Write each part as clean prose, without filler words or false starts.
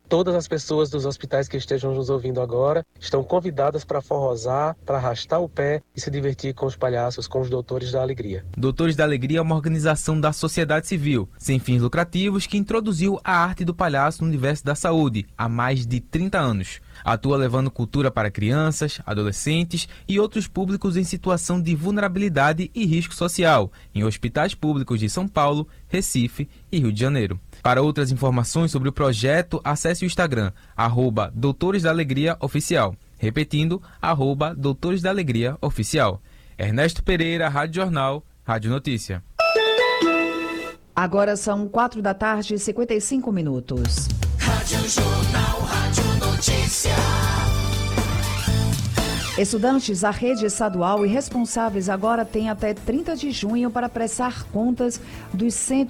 Todas as pessoas dos hospitais que estejam nos ouvindo agora estão convidadas para forrosar, para arrastar o pé e se divertir com os palhaços, com os Doutores da Alegria. Doutores da Alegria é uma organização da sociedade civil, sem fins lucrativos, que introduziu a arte do palhaço no universo da saúde há mais de 30 anos. Atua levando cultura para crianças, adolescentes e outros públicos em situação de vulnerabilidade e risco social, em hospitais públicos de São Paulo, Recife e Rio de Janeiro. Para outras informações sobre o projeto, acesse o Instagram, @Doutores da Alegria Oficial. Repetindo, @Doutores da Alegria Oficial. Ernesto Pereira, Rádio Jornal, Rádio Notícia. Agora são 4h55. Rádio Jornal, Rádio Notícia. Estudantes da rede estadual e responsáveis agora têm até 30 de junho para prestar contas dos R$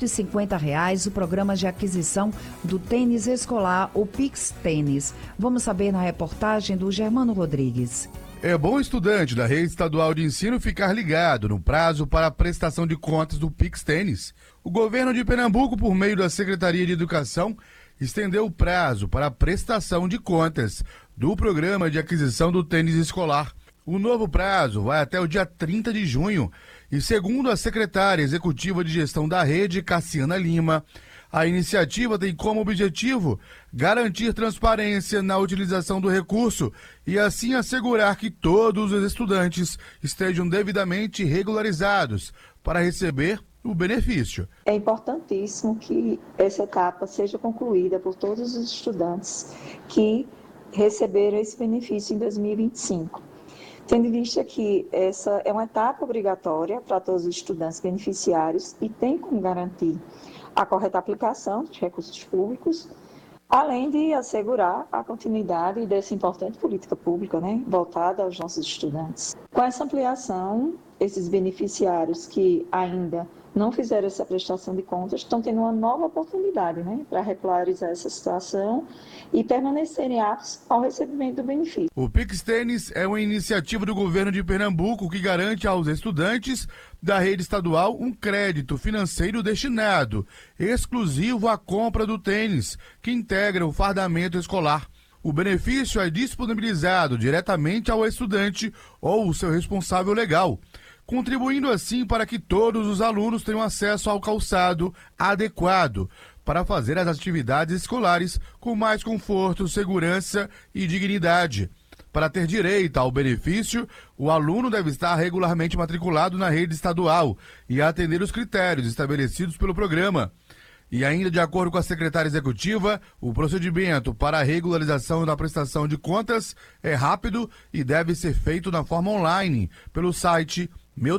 150 do programa de aquisição do tênis escolar, o Pix Tênis. Vamos saber na reportagem do Germano Rodrigues. É bom o estudante da rede estadual de ensino ficar ligado no prazo para a prestação de contas do Pix Tênis. O governo de Pernambuco, por meio da Secretaria de Educação, estendeu o prazo para a prestação de contas do programa de aquisição do tênis escolar. O novo prazo vai até o dia 30 de junho e, segundo a secretária executiva de gestão da rede, Cassiana Lima, a iniciativa tem como objetivo garantir transparência na utilização do recurso e assim assegurar que todos os estudantes estejam devidamente regularizados para receber o benefício. É importantíssimo que essa etapa seja concluída por todos os estudantes que receberam esse benefício em 2025. Tendo em vista que essa é uma etapa obrigatória para todos os estudantes beneficiários e tem como garantir a correta aplicação de recursos públicos, além de assegurar a continuidade dessa importante política pública, voltada aos nossos estudantes. Com essa ampliação, esses beneficiários que ainda não fizeram essa prestação de contas estão tendo uma nova oportunidade para regularizar essa situação e permanecerem aptos ao recebimento do benefício. O Pix Tênis é uma iniciativa do governo de Pernambuco que garante aos estudantes da rede estadual um crédito financeiro destinado exclusivo à compra do tênis, que integra o fardamento escolar. O benefício é disponibilizado diretamente ao estudante ou o seu responsável legal, contribuindo assim para que todos os alunos tenham acesso ao calçado adequado para fazer as atividades escolares com mais conforto, segurança e dignidade. Para ter direito ao benefício, o aluno deve estar regularmente matriculado na rede estadual e atender os critérios estabelecidos pelo programa. E ainda de acordo com a secretária executiva, o procedimento para a regularização da prestação de contas é rápido e deve ser feito na forma online, pelo site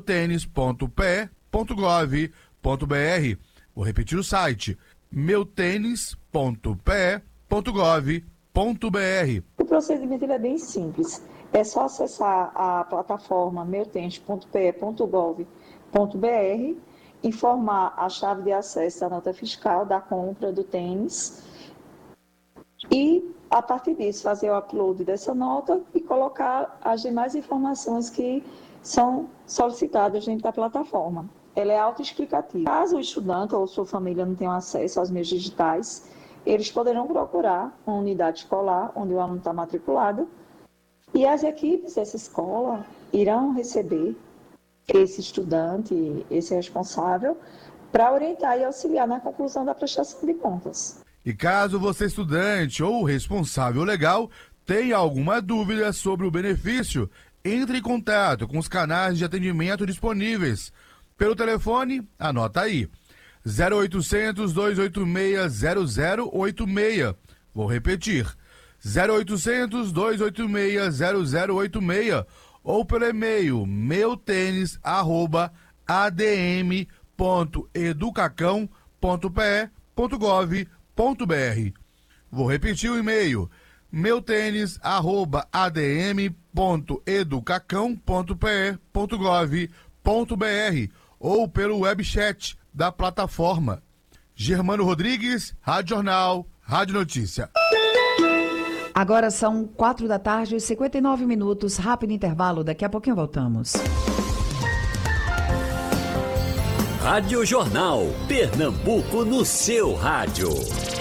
meutenis.pe.gov.br. Vou repetir o site, meutenis.pe.gov.br. O procedimento é bem simples. É só acessar a plataforma meutenis.pe.gov.br, informar a chave de acesso à nota fiscal da compra do tênis e, a partir disso, fazer o upload dessa nota e colocar as demais informações que são solicitadas dentro da plataforma. Ela é autoexplicativa. Caso o estudante ou sua família não tenham acesso aos meios digitais, eles poderão procurar uma unidade escolar onde o aluno está matriculado e as equipes dessa escola irão receber esse estudante, esse responsável, para orientar e auxiliar na conclusão da prestação de contas. E caso você, estudante ou responsável legal, tenha alguma dúvida sobre o benefício, entre em contato com os canais de atendimento disponíveis. Pelo telefone, anota aí, 0800 286 0086. Vou repetir, 0800 286 0086 ou pelo e-mail meutenis@adm.educacão.pe.gov.br. Vou repetir o e-mail, meutenis@adm.educacão.pe.gov.br ou pelo webchat da plataforma. Germano Rodrigues, Rádio Jornal, Rádio Notícia. Agora são 4h59, rápido intervalo, daqui a pouquinho voltamos. Rádio Jornal, Pernambuco no seu rádio.